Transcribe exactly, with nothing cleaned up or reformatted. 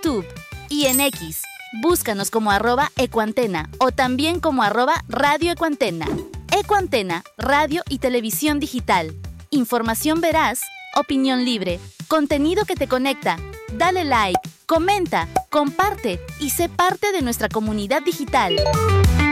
YouTube y en X. Búscanos como arroba Ecuantena o también como arroba Radio Ecuantena. Ecuantena, radio y televisión digital. Información veraz, opinión libre, contenido que te conecta. Dale like, comenta, comparte y sé parte de nuestra comunidad digital.